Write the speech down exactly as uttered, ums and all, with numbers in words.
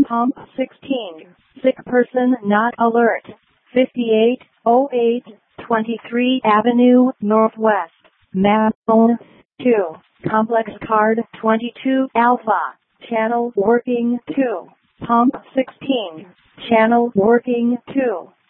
Pump sixteen. Sick person not alert. fifty-eight oh eight twenty-three Avenue Northwest. Map phone two. Complex card twenty-two Alpha. Channel working two. Pump sixteen. Channel working two.